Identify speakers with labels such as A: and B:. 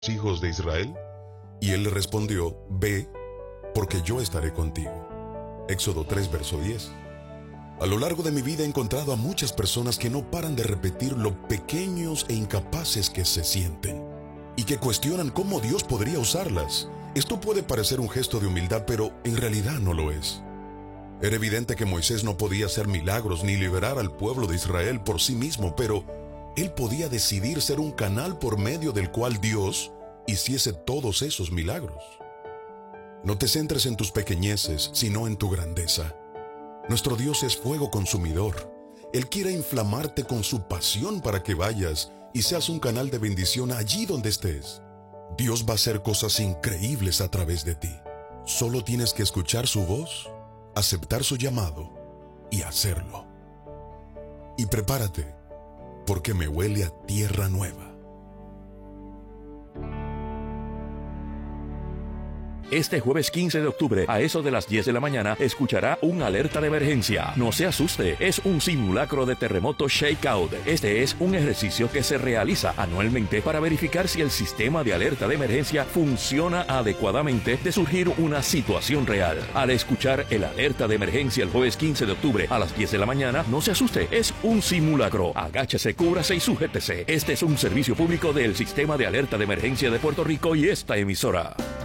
A: hijos de Israel? Y él le respondió, ve, porque yo estaré contigo. Éxodo 3, verso 10. A lo largo de mi vida he encontrado a muchas personas que no paran de repetir lo pequeños e incapaces que se sienten y que cuestionan cómo Dios podría usarlas. Esto puede parecer un gesto de humildad, pero en realidad no lo es. Era evidente que Moisés no podía hacer milagros ni liberar al pueblo de Israel por sí mismo, pero él podía decidir ser un canal por medio del cual Dios hiciese todos esos milagros. No te centres en tus pequeñeces, sino en tu grandeza. Nuestro Dios es fuego consumidor. Él quiere inflamarte con su pasión para que vayas y seas un canal de bendición allí donde estés. Dios va a hacer cosas increíbles a través de ti. Solo tienes que escuchar su voz, aceptar su llamado y hacerlo. Y prepárate, porque me huele a tierra nueva.
B: Este jueves 15 de octubre, a eso de las 10 de la mañana, escuchará un alerta de emergencia. No se asuste, es un simulacro de terremoto shakeout. Este es un ejercicio que se realiza anualmente para verificar si el sistema de alerta de emergencia funciona adecuadamente de surgir una situación real. Al escuchar el alerta de emergencia el jueves 15 de octubre a las 10 de la mañana, no se asuste, es un simulacro. Agáchese, cúbrase y sujétese. Este es un servicio público del Sistema de Alerta de Emergencia de Puerto Rico y esta emisora.